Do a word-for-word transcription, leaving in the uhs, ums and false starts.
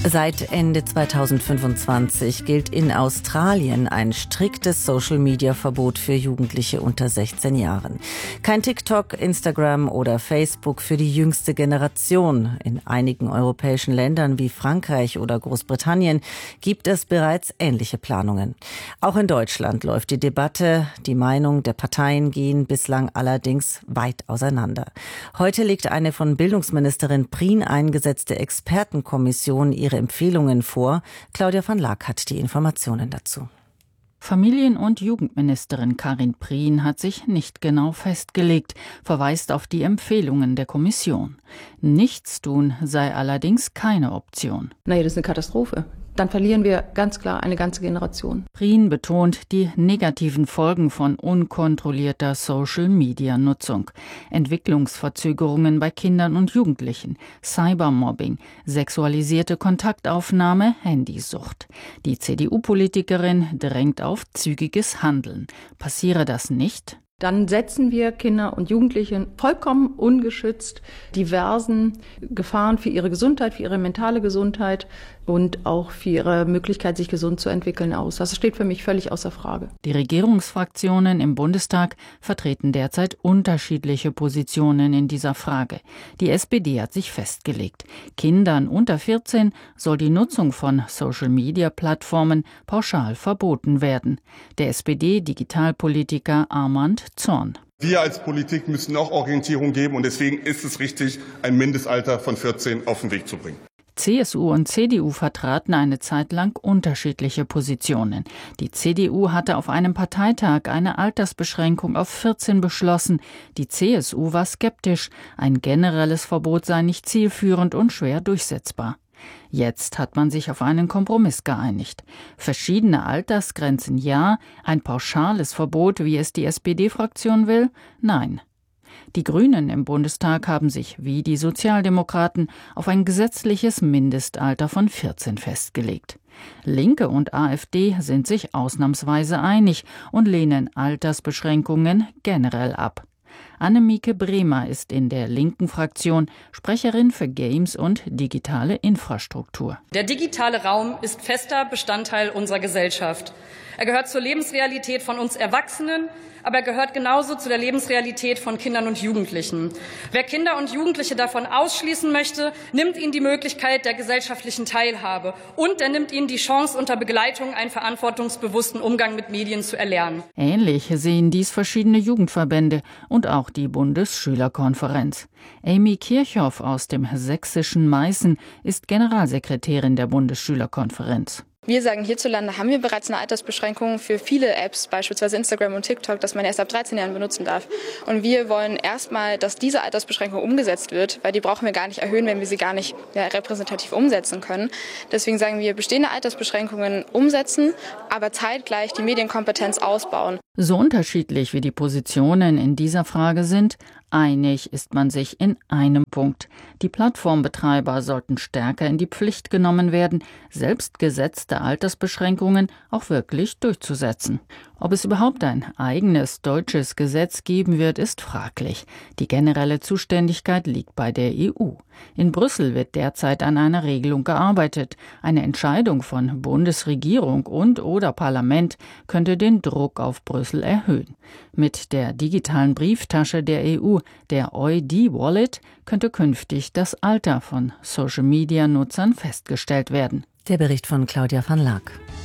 Seit Ende zweitausendfünfundzwanzig gilt in Australien ein striktes Social-Media-Verbot für Jugendliche unter sechzehn Jahren. Kein TikTok, Instagram oder Facebook für die jüngste Generation. In einigen europäischen Ländern wie Frankreich oder Großbritannien gibt es bereits ähnliche Planungen. Auch in Deutschland läuft die Debatte. Die Meinungen der Parteien gehen bislang allerdings weit auseinander. Heute legt eine von Bildungsministerin Prien eingesetzte Expertenkommission ihre Empfehlungen vor. Claudia van Laak hat die Informationen dazu. Familien- und Jugendministerin Karin Prien hat sich nicht genau festgelegt, verweist auf die Empfehlungen der Kommission. Nichtstun sei allerdings keine Option. Naja, das ist eine Katastrophe. Dann verlieren wir ganz klar eine ganze Generation. Prien betont die negativen Folgen von unkontrollierter Social-Media-Nutzung. Entwicklungsverzögerungen bei Kindern und Jugendlichen, Cybermobbing, sexualisierte Kontaktaufnahme, Handysucht. Die C D U-Politikerin drängt auf zügiges Handeln. Passiere das nicht? Dann setzen wir Kinder und Jugendliche vollkommen ungeschützt diversen Gefahren für ihre Gesundheit, für ihre mentale Gesundheit und auch für ihre Möglichkeit, sich gesund zu entwickeln aus. Das steht für mich völlig außer Frage. Die Regierungsfraktionen im Bundestag vertreten derzeit unterschiedliche Positionen in dieser Frage. Die S P D hat sich festgelegt. Kindern unter vierzehn soll die Nutzung von Social-Media-Plattformen pauschal verboten werden. Der S P D-Digitalpolitiker Armand Zorn. Wir als Politik müssen auch Orientierung geben und deswegen ist es richtig, ein Mindestalter von vierzehn auf den Weg zu bringen. C S U und C D U vertraten eine Zeit lang unterschiedliche Positionen. Die C D U hatte auf einem Parteitag eine Altersbeschränkung auf vierzehn beschlossen. Die C S U war skeptisch. Ein generelles Verbot sei nicht zielführend und schwer durchsetzbar. Jetzt hat man sich auf einen Kompromiss geeinigt. Verschiedene Altersgrenzen ja, ein pauschales Verbot, wie es die S P D-Fraktion will, nein. Die Grünen im Bundestag haben sich, wie die Sozialdemokraten, auf ein gesetzliches Mindestalter von vierzehn festgelegt. Linke und AfD sind sich ausnahmsweise einig und lehnen Altersbeschränkungen generell ab. Annemieke Bremer ist in der linken Fraktion Sprecherin für Games und digitale Infrastruktur. Der digitale Raum ist fester Bestandteil unserer Gesellschaft. Er gehört zur Lebensrealität von uns Erwachsenen, aber er gehört genauso zu der Lebensrealität von Kindern und Jugendlichen. Wer Kinder und Jugendliche davon ausschließen möchte, nimmt ihnen die Möglichkeit der gesellschaftlichen Teilhabe und er nimmt ihnen die Chance, unter Begleitung einen verantwortungsbewussten Umgang mit Medien zu erlernen. Ähnlich sehen dies verschiedene Jugendverbände und auch die Bundesschülerkonferenz. Amy Kirchhoff aus dem sächsischen Meißen ist Generalsekretärin der Bundesschülerkonferenz. Wir sagen, hierzulande haben wir bereits eine Altersbeschränkung für viele Apps, beispielsweise Instagram und TikTok, dass man erst ab dreizehn Jahren benutzen darf. Und wir wollen erstmal, dass diese Altersbeschränkung umgesetzt wird, weil die brauchen wir gar nicht erhöhen, wenn wir sie gar nicht ja, repräsentativ umsetzen können. Deswegen sagen wir, bestehende Altersbeschränkungen umsetzen, aber zeitgleich die Medienkompetenz ausbauen. So unterschiedlich wie die Positionen in dieser Frage sind, einig ist man sich in einem Punkt. Die Plattformbetreiber sollten stärker in die Pflicht genommen werden, selbst gesetzte Altersbeschränkungen auch wirklich durchzusetzen. Ob es überhaupt ein eigenes deutsches Gesetz geben wird, ist fraglich. Die generelle Zuständigkeit liegt bei der E U. In Brüssel wird derzeit an einer Regelung gearbeitet. Eine Entscheidung von Bundesregierung und oder Parlament könnte den Druck auf Brüssel erhöhen. Mit der digitalen Brieftasche der E U, der O I D-Wallet, könnte künftig das Alter von Social-Media-Nutzern festgestellt werden. Der Bericht von Claudia van Laak.